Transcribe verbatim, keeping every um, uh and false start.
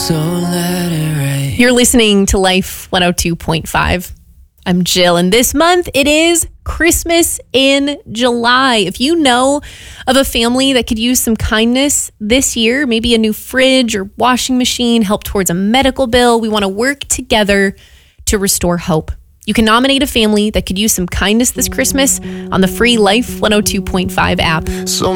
So let it rain. You're listening to Life one oh two point five. I'm Jill, and this month it is Christmas in July. If you know of a family that could use some kindness this year, maybe a new fridge or washing machine, help towards a medical bill, we want to work together to restore hope. You can nominate a family that could use some kindness this Christmas on the free Life one oh two point five app. So